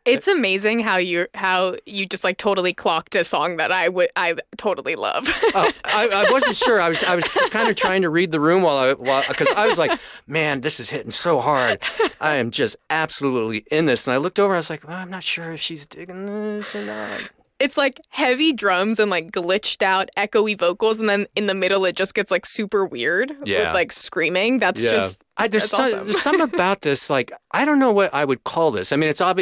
It's amazing how you just like totally clocked a song that I totally love. I wasn't sure. I was kind of trying to read the room because I was like, man, this is hitting so hard. I am just absolutely in this. And I looked over. I was like, well, I'm not sure if she's digging this or not. It's like heavy drums and like glitched out echoey vocals, and then in the middle it just gets like super weird with like screaming. That's there's something about this, like, I don't know what I would call this. I mean, it's got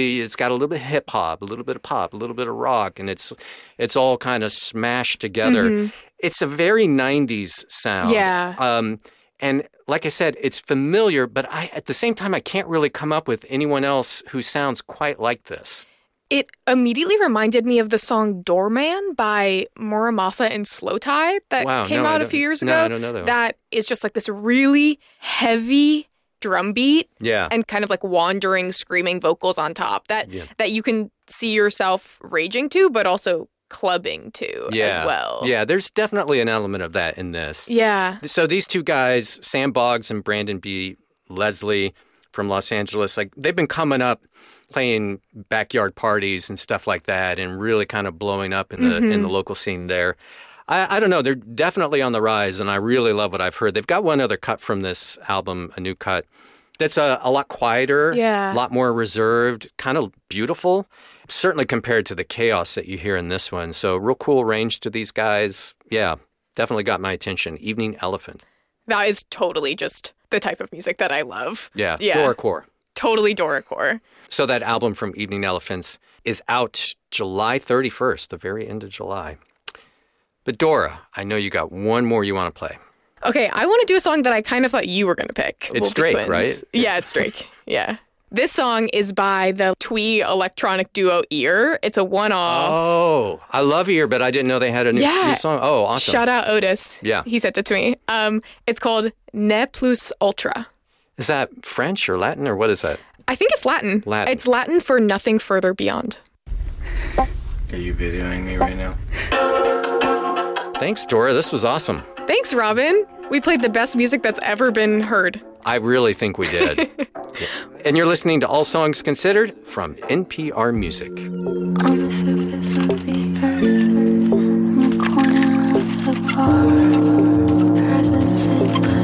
a little bit of hip hop, a little bit of pop, a little bit of rock, and it's all kind of smashed together. Mm-hmm. It's a very 90s sound. Yeah. And like I said, it's familiar, but at the same time, I can't really come up with anyone else who sounds quite like this. It immediately reminded me of the song Doorman by Muramasa and Slowthai that came out a few years ago. No, I don't know that one. That is just like this really heavy drum beat Yeah. and kind of like wandering, screaming vocals on top that you can see yourself raging to, but also clubbing to as well. Yeah, there's definitely an element of that in this. Yeah. So these two guys, Sam Boggs and Brandon B. Leslie from Los Angeles, like they've been coming up playing backyard parties and stuff like that and really kind of blowing up in the local scene there. I don't know. They're definitely on the rise, and I really love what I've heard. They've got one other cut from this album, a new cut, that's a lot quieter, a lot more reserved, kind of beautiful, certainly compared to the chaos that you hear in this one. So real cool range to these guys. Yeah, definitely got my attention. Evening Elephant. That is totally just the type of music that I love. Yeah. Doracore. Totally Doracore. So that album from Evening Elephants is out July 31st, the very end of July. But Dora, I know you got one more you want to play. Okay, I want to do a song that I kind of thought you were going to pick. It's Drake, right? Yeah, it's Drake. Yeah. This song is by the Twee electronic duo Ear. It's a one-off. Oh, I love Ear, but I didn't know they had a new song. Oh, awesome. Shout out Otis. Yeah. He sent it to me. It's called Ne Plus Ultra. Is that French or Latin, or what is that? I think it's Latin. It's Latin for nothing further beyond. Are you videoing me right now? Thanks, Dora. This was awesome. Thanks, Robin. We played the best music that's ever been heard. I really think we did. And you're listening to All Songs Considered from NPR Music. On the surface of the earth, in the corner of the bar.